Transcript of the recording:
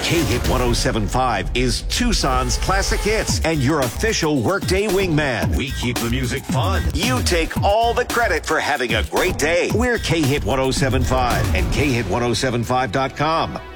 K-Hit 1075 is Tucson's classic hits and your official workday wingman. We keep the music fun. You take all the credit for having a great day. We're K-Hit 1075 and KHit1075.com.